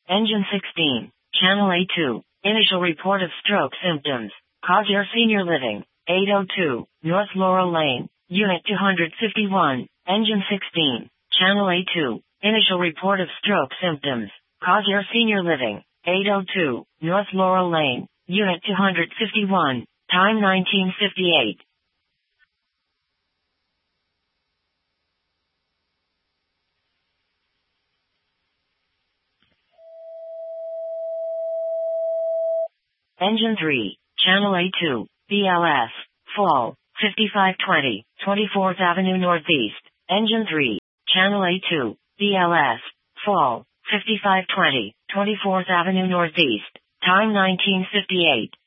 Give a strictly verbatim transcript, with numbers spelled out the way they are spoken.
Engine sixteen. Channel A two. Initial report of stroke symptoms. Cosier Senior Living. eight oh two. North Laurel Lane. Unit two fifty-one. Engine sixteen. Channel A two. Initial report of stroke symptoms. Cosier Senior Living. eight oh two. North Laurel Lane. Unit two fifty-one. Time nineteen fifty-eight. Engine three. Channel A two. B L S. Fall. fifty-five twenty. twenty-fourth Avenue Northeast. Engine three. Channel A two. B L S. Fall. fifty-five twenty. twenty-fourth Avenue Northeast. Time nineteen fifty-eight.